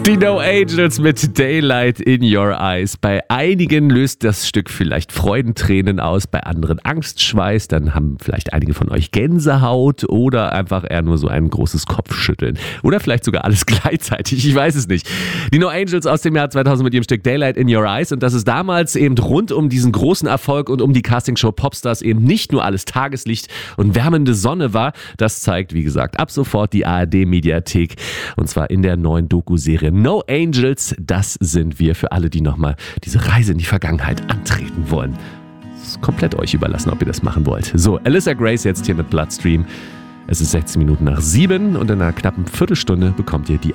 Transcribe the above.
Die No Angels mit Daylight in Your Eyes. Bei einigen löst das Stück vielleicht Freudentränen aus, bei anderen Angstschweiß. Dann haben vielleicht einige von euch Gänsehaut oder einfach eher nur so ein großes Kopfschütteln. Oder vielleicht sogar alles gleichzeitig, ich weiß es nicht. Die No Angels aus dem Jahr 2000 mit ihrem Stück Daylight in Your Eyes. Und dass es damals eben rund um diesen großen Erfolg und um die Castingshow Popstars eben nicht nur alles Tageslicht und wärmende Sonne war, das zeigt, wie gesagt, ab sofort die ARD-Mediathek. Und zwar in der neuen Doku-Serie No Angels, das sind wir, für alle, die nochmal diese Reise in die Vergangenheit antreten wollen. Es ist komplett euch überlassen, ob ihr das machen wollt. So, Alyssa Grace jetzt hier mit Bloodstream. Es ist 16 Minuten nach 7 und in einer knappen Viertelstunde bekommt ihr die